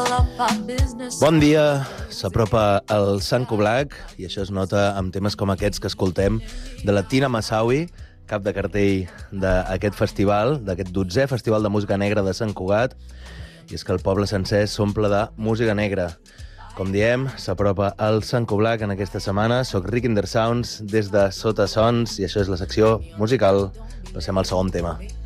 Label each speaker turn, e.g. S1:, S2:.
S1: Bon dia, s'apropa el Sant Coblac i això es nota amb temes com aquests que escoltem de la Tina Massaoui, cap de cartell d'aquest festival, d'aquest 12è Festival de Música Negra de Sant Cugat, i és que el poble sencer s'omple de música negra. Com diem, s'apropa el Sant Coblac en aquesta setmana. Soc Rick Sounds des de Sota Sons i això és la secció musical. Passem al segon tema.